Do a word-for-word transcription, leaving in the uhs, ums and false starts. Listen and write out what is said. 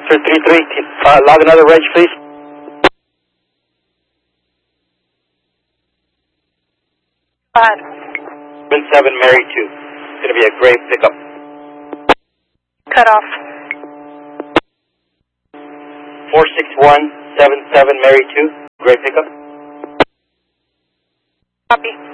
three three three, uh, log another reg, please. Go ahead. seven seven, Mary two. It's going to be a gray pickup. Cut off. four six one, seven seven, Mary two, gray pickup. Copy.